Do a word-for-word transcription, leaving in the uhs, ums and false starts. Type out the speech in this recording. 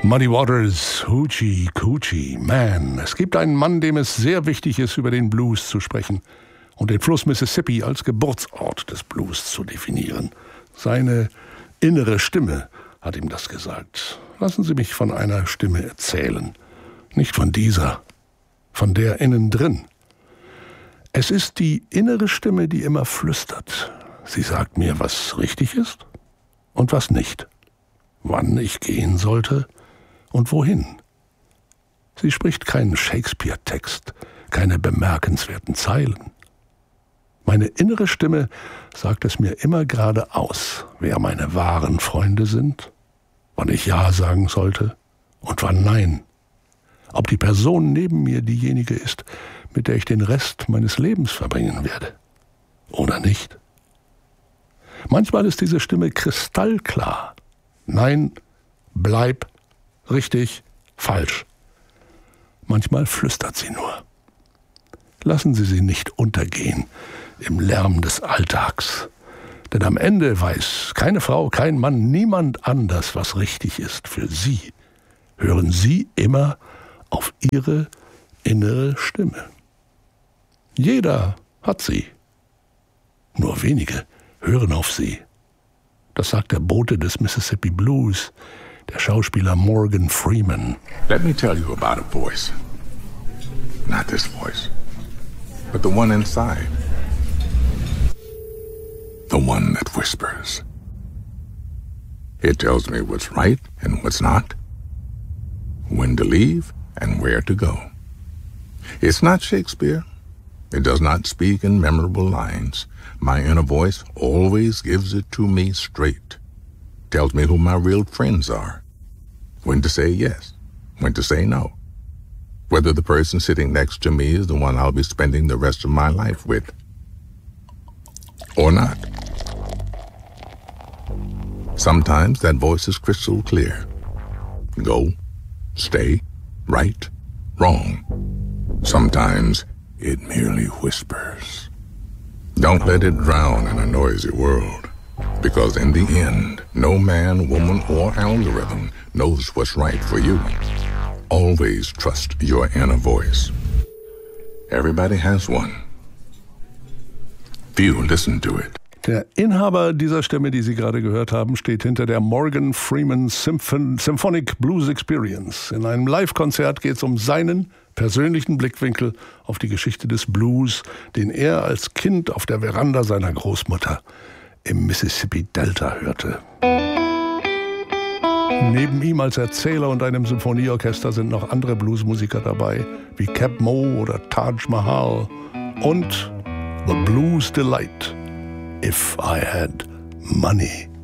Muddy Waters, Hoochie Coochie Man. Es gibt einen Mann, dem es sehr wichtig ist, über den Blues zu sprechen und den Fluss Mississippi als Geburtsort des Blues zu definieren. Seine innere Stimme hat ihm das gesagt. Lassen Sie mich von einer Stimme erzählen. Nicht von dieser, von der innen drin. Es ist die innere Stimme, die immer flüstert. Sie sagt mir, was richtig ist und was nicht. Wann ich gehen sollte und wohin. Sie spricht keinen Shakespeare-Text, keine bemerkenswerten Zeilen. Meine innere Stimme sagt es mir immer geradeaus, wer meine wahren Freunde sind, wann ich Ja sagen sollte und wann Nein. Ob die Person neben mir diejenige ist, mit der ich den Rest meines Lebens verbringen werde oder nicht. Manchmal ist diese Stimme kristallklar. Nein, bleib, richtig, falsch. Manchmal flüstert sie nur. Lassen Sie sie nicht untergehen im Lärm des Alltags. Denn am Ende weiß keine Frau, kein Mann, niemand anders, was richtig ist für Sie. Hören Sie immer auf Ihre innere Stimme. Jeder hat sie. Nur wenige hören auf sie. Das sagt der Bote des Mississippi Blues, der Schauspieler Morgan Freeman. Let me tell you about a voice. Not this voice, but the one inside. The one that whispers. It tells me what's right and what's not, when to leave and where to go. It's not Shakespeare. It does not speak in memorable lines. My inner voice always gives it to me straight. Tells me who my real friends are. When to say yes, when to say no. Whether the person sitting next to me is the one I'll be spending the rest of my life with. Or not. Sometimes that voice is crystal clear. Go, stay, right, wrong. Sometimes it merely whispers. Don't let it drown in a noisy world, because in the end, no man, woman, or algorithm knows what's right for you. Always trust your inner voice. Everybody has one. Few listen to it. Der Inhaber dieser Stimme, die Sie gerade gehört haben, steht hinter der Morgan Freeman Symphon- Symphonic Blues Experience. In einem Live-Konzert geht es um seinen persönlichen Blickwinkel auf die Geschichte des Blues, den er als Kind auf der Veranda seiner Großmutter im Mississippi-Delta hörte. Neben ihm als Erzähler und einem Symphonieorchester sind noch andere Bluesmusiker dabei, wie Cap Moe oder Taj Mahal und The Blues Delight, If I Had Money.